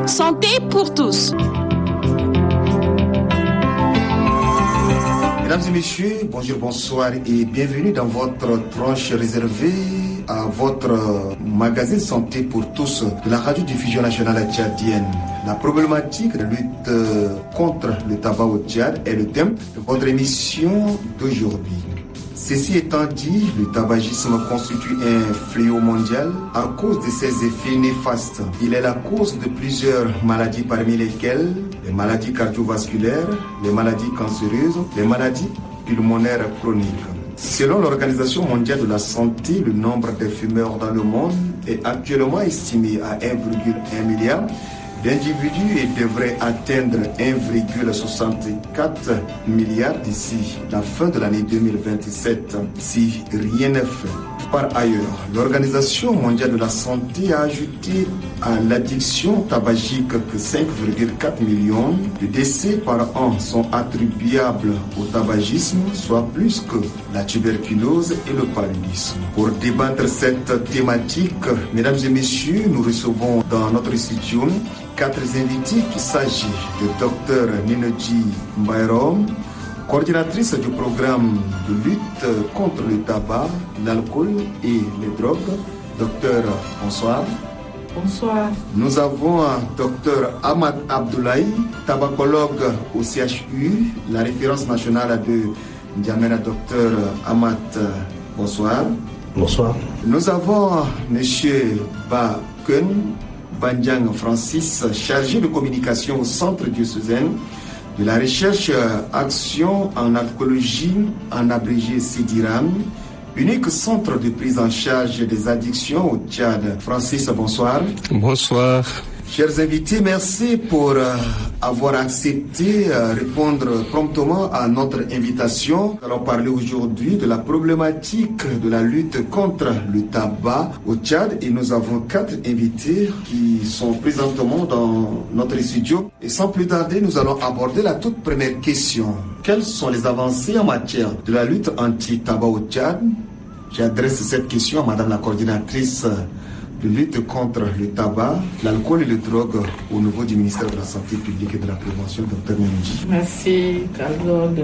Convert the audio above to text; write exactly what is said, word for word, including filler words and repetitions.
Santé pour tous. Mesdames et messieurs, bonjour, bonsoir et bienvenue dans votre tranche réservée à votre magazine Santé pour tous de la radio-diffusion nationale tchadienne. La problématique de lutte contre le tabac au Tchad est le thème de votre émission d'aujourd'hui. Ceci étant dit, le tabagisme constitue un fléau mondial à cause de ses effets néfastes. Il est la cause de plusieurs maladies parmi lesquelles les maladies cardiovasculaires, les maladies cancéreuses, les maladies pulmonaires chroniques. Selon l'Organisation mondiale de la santé, le nombre de fumeurs dans le monde est actuellement estimé à un virgule un milliard d'individus et devrait atteindre un virgule soixante-quatre milliard d'ici la fin de l'année deux mille vingt-sept, si rien n'est fait. Par ailleurs, l'Organisation mondiale de la santé a ajouté à l'addiction tabagique que cinq virgule quatre millions de décès par an sont attribuables au tabagisme, soit plus que la tuberculose et le paludisme. Pour débattre cette thématique, mesdames et messieurs, nous recevons dans notre studio quatre invités. Il s'agit de Docteur Ninodji Mbayrom, coordinatrice du programme de lutte contre le tabac, l'alcool et les drogues. Docteur, bonsoir. Bonsoir. Nous avons Docteur Ahmad Abdoulaye, tabacologue au C H U, la référence nationale de N'Djamena. Docteur Ahmad, bonsoir. Bonsoir. Nous avons Monsieur Baken Bandiang Francis, chargé de communication au Centre diocésain de la recherche action en alcoolologie, en abrégé CEDIRAM, unique centre de prise en charge des addictions au Tchad. Francis, bonsoir. Bonsoir. Chers invités, merci pour euh, avoir accepté de euh, répondre promptement à notre invitation. Nous allons parler aujourd'hui de la problématique de la lutte contre le tabac au Tchad et nous avons quatre invités qui sont présentement dans notre studio. Et sans plus tarder, nous allons aborder la toute première question. Quelles sont les avancées en matière de la lutte anti-tabac au Tchad? J'adresse cette question à Madame la coordinatrice de lutte contre le tabac, l'alcool et les drogues au niveau du ministère de la Santé publique et de la Prévention, Docteur Ninodji. Merci, Carlo.